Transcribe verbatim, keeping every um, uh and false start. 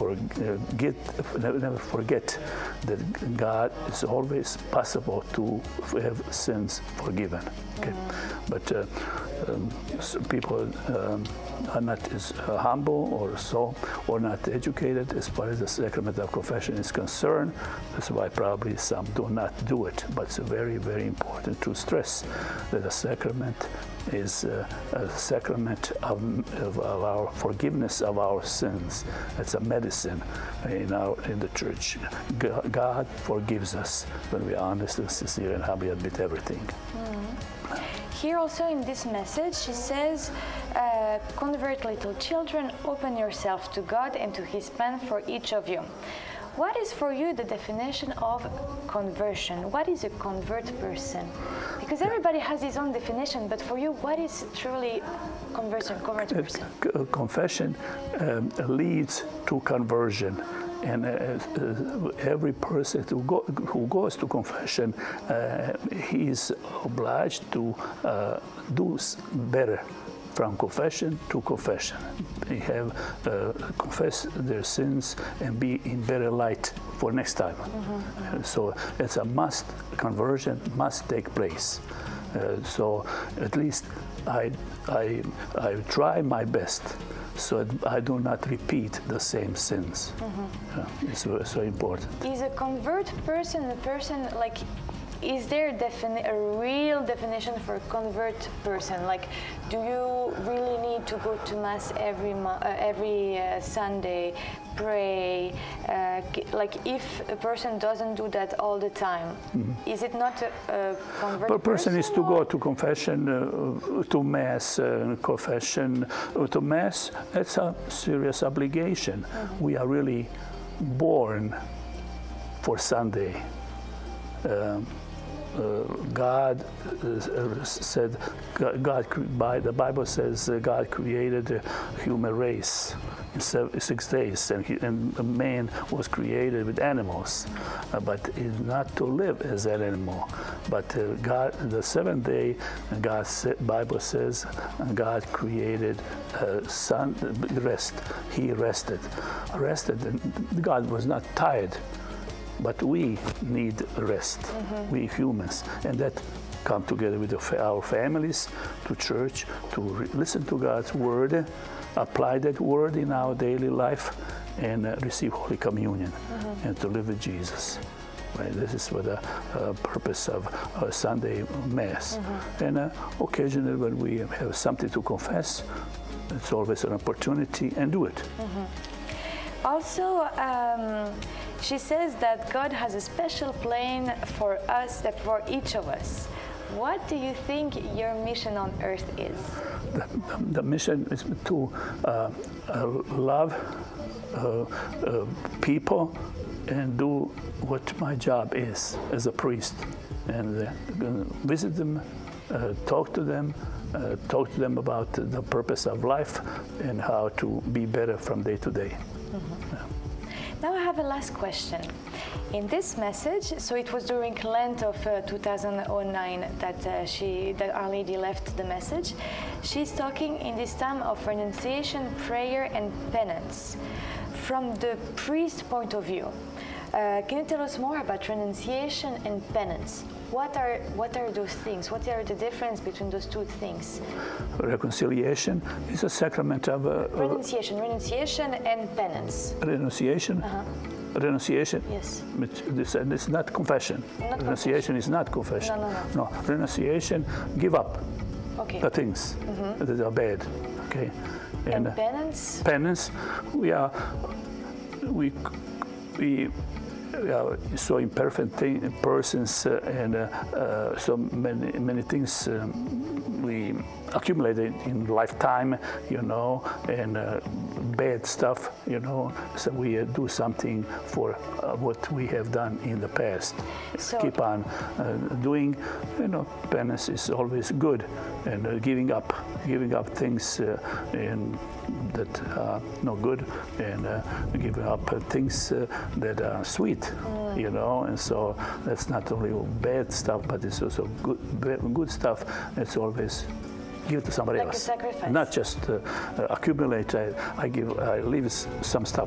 forget, never forget that God is always possible to have sins forgiven. Okay, mm-hmm. but uh, um, some people um, are not as uh, humble or so, or not educated as far as the sacrament of confession is concerned. That's why probably some do not do it. But it's very, very important to stress that the sacrament is uh, a sacrament of, of, of our forgiveness of our sins. It's a medicine in our in the church. God forgives us when we are honest and sincere and happy admit everything. Mm. Here also in this message, she says, uh, convert little children, open yourself to God and to His plan for each of you. What is for you the definition of conversion? What is a convert person? Because everybody has his own definition, but for you, what is truly conversion, convert person? Confession um, leads to conversion. And uh, uh, every person who, go, who goes to confession, uh, he is obliged to uh, do better. From confession to confession. They have uh, confess their sins and be in better light for next time. Mm-hmm. uh, so it's a must, conversion must take place. Uh, so at least I, I, I try my best so I do not repeat the same sins. Mm-hmm. uh, it's so, so important. Is a convert person a person like, is there a, defini- a real definition for a convert person? Like, do you really need to go to Mass every mo- uh, every uh, Sunday, pray? Uh, like, if a person doesn't do that all the time, mm-hmm. is it not a, a convert person? The person is to or? go to confession, uh, to Mass, uh, confession, uh, to Mass. It's a serious obligation. Mm-hmm. We are really born for Sunday. Um, Uh, God uh, said, God, God, by the Bible says uh, God created the human race in seven, six days, and, he, and man was created with animals, uh, but is not to live as an animal. But uh, God, the seventh day, God said, Bible says, God created uh, sun rest. He rested, rested, and God was not tired. But we need rest, mm-hmm. we humans, and that come together with the, our families, to church, to re- listen to God's word, apply that word in our daily life, and uh, receive Holy Communion, mm-hmm. and to live with Jesus. Right? This is what the uh, purpose of uh, Sunday Mass. Mm-hmm. And uh, occasionally when we have something to confess, it's always an opportunity, and do it. Mm-hmm. Also, um, she says that God has a special plan for us, that for each of us. What do you think your mission on earth is? The, the mission is to uh, uh, love uh, uh, people and do what my job is as a priest, and uh, visit them, uh, talk to them, uh, talk to them about the purpose of life and how to be better from day to day. Mm-hmm. Yeah. Now I have a last question. In this message, so it was during Lent of uh, two thousand nine that uh, she, that Our Lady left the message. She's talking in this time of renunciation, prayer, and penance. From the priest point of view, uh, can you tell us more about renunciation and penance? What are what are those things? What are the difference between those two things? Reconciliation is a sacrament of uh, renunciation, renunciation, and penance. Renunciation. Uh-huh. Renunciation. Yes. This is not confession. Not renunciation confession. is not confession. No, no, no. No. Renunciation. Give up. Okay. The things mm-hmm. that are bad. Okay. And, and penance. Penance. We are. We. We. We are so imperfect thing, persons uh, and uh, uh, so many many things um, we accumulated in lifetime, you know, and uh, bad stuff, you know. So we uh, do something for uh, what we have done in the past. So keep on uh, doing, you know. Penance is always good, and uh, giving up, giving up things uh, and that are no good, and uh, giving up uh, things uh, that are sweet, mm. you know. And so that's not only bad stuff, but it's also good, good stuff. It's always give to somebody like else, a sacrifice. Not just uh, uh, accumulate. I, I give, I leave some stuff